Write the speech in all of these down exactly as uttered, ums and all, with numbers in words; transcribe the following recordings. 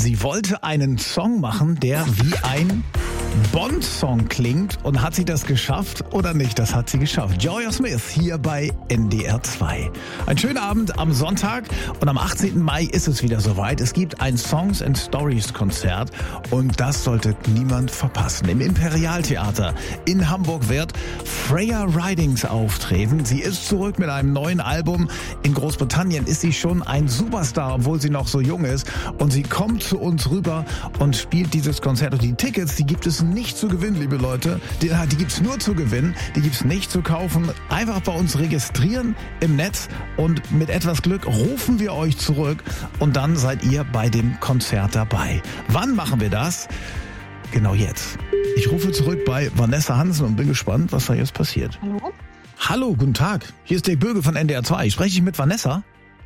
Sie wollte einen Song machen, der wie ein Bond-Song klingt. Und hat sie das geschafft oder nicht? Das hat sie geschafft. Jorja Smith hier bei N D R zwei. Ein schöner Abend am Sonntag und am achtzehnten Mai ist es wieder soweit. Es gibt ein Songs and Stories Konzert und das sollte niemand verpassen. Im Imperialtheater in Hamburg wird Freya Ridings auftreten. Sie ist zurück mit einem neuen Album. In Großbritannien ist sie schon ein Superstar, obwohl sie noch so jung ist. Und sie kommt zu uns rüber und spielt dieses Konzert. Und die Tickets, die gibt es nicht zu gewinnen, liebe Leute. Die, die gibt's nur zu gewinnen, die gibt's nicht zu kaufen. Einfach bei uns registrieren im Netz und mit etwas Glück rufen wir euch zurück und dann seid ihr bei dem Konzert dabei. Wann machen wir das? Genau jetzt. Ich rufe zurück bei Vanessa Hansen und bin gespannt, was da jetzt passiert. Hallo? Hallo, guten Tag. Hier ist Dirk Böge von N D R zwei. Spreche ich mit Vanessa?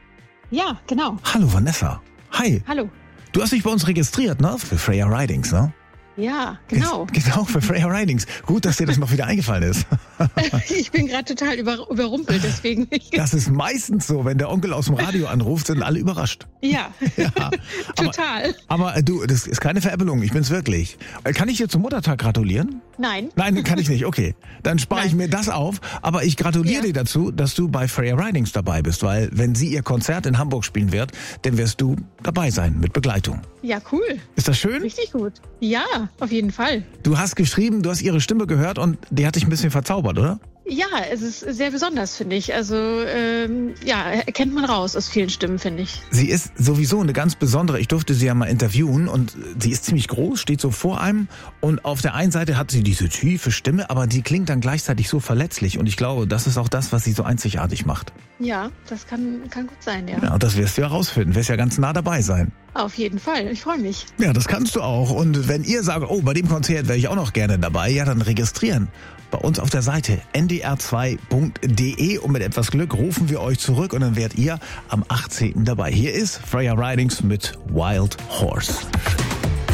Ja, genau. Hallo, Vanessa. Hi. Hallo. Du hast dich bei uns registriert, ne? Für Freya Ridings, ne? Ja, genau. Genau, für Freya Ridings. Gut, dass dir das noch wieder eingefallen ist. Ich bin gerade total über, überrumpelt, deswegen. Das ist meistens so, wenn der Onkel aus dem Radio anruft, sind alle überrascht. Ja, ja. total. Aber, aber du, das ist keine Veräppelung, ich bin's wirklich. Kann ich dir zum Muttertag gratulieren? Nein. Nein, kann ich nicht, okay. Dann spare ich mir das auf, aber ich gratuliere ja. dir dazu, dass du bei Freya Ridings dabei bist, weil wenn sie ihr Konzert in Hamburg spielen wird, dann wirst du dabei sein mit Begleitung. Ja, cool. Ist das schön? Richtig gut. Ja, auf jeden Fall. Du hast geschrieben, du hast ihre Stimme gehört und die hat dich ein bisschen verzaubert, oder? Ja, es ist sehr besonders, finde ich. Also, ähm, ja, erkennt man raus aus vielen Stimmen, finde ich. Sie ist sowieso eine ganz besondere. Ich durfte sie ja mal interviewen und sie ist ziemlich groß, steht so vor einem und auf der einen Seite hat sie diese tiefe Stimme, aber die klingt dann gleichzeitig so verletzlich und ich glaube, das ist auch das, was sie so einzigartig macht. Ja, das kann, kann gut sein, ja. Ja, und das wirst du herausfinden, wirst ja ganz nah dabei sein. Auf jeden Fall, ich freue mich. Ja, das kannst du auch. Und wenn ihr sagt, oh, bei dem Konzert wäre ich auch noch gerne dabei, ja, dann registrieren. Bei uns auf der Seite n d r zwei punkt d e und mit etwas Glück rufen wir euch zurück und dann werdet ihr am achtzehnten dabei. Hier ist Freya Ridings mit Wild Horse.